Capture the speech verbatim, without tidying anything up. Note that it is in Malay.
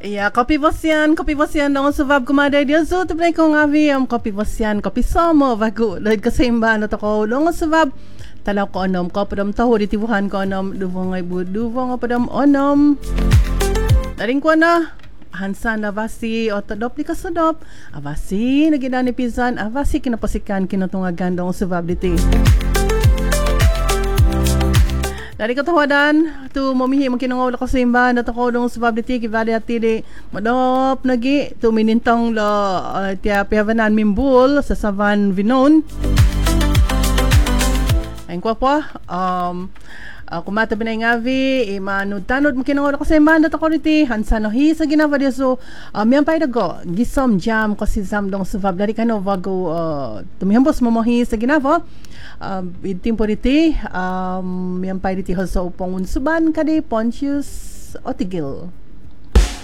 Ya, kopi bosian, kopi bosian dong sebab kumada dia zo tu play kong avi am kopi bosian, kopi sama bagu. Lain keseimbangan atau kau dong sebab talaw ko onom ko padam tahu di tibuhan ko onom duvong ay bu duvong padam onom. Daring ko na hansan avasi otodop di kasodop. Avasi nagidani pisan, avasi kinapasikan kinatungagan dong sebab diti. Dari katawadan tu mamihi makinangaw la kasimba na tako dong sebab diti kibali ati di madop nagi tu minintang la uh, tia piavanan mimbul sa savan vinon. Ang kwa po um uh, kumata binay ngavi imanud tanod makinangaw la kasimba na tako diti hansa no hi sa ginawa dia so uh, miyan pay dago gisom jam kasi zam dong sebab dari kano wago uh, tumihambos mamahi sa ginawa. Um, itim po diti um, yang pay diti sa upong unsuban kadi Pontius Otigil.